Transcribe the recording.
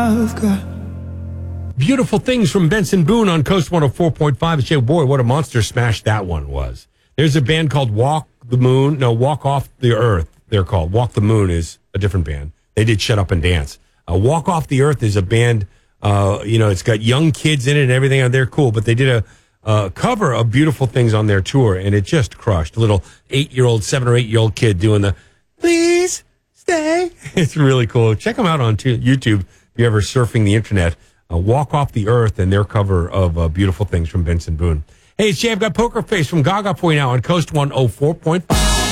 I've got. Beautiful Things from Benson Boone on Coast 104.5. Boy, what a monster smash that one was. There's a band called Walk Off the Earth. They're called Walk the Moon is a different band. They did Shut Up and Dance. Walk Off the Earth is a band, it's got young kids in it and everything. They're cool, but they did a cover of Beautiful Things on their tour, and it just crushed. A little 7 or 8 year old kid doing the Please Stay. It's really cool. Check them out on YouTube if you're ever surfing the internet. Walk Off the Earth and their cover of Beautiful Things from Benson Boone. Hey, it's Jay. I've got Poker Face from Gaga for you now on Coast 104.5.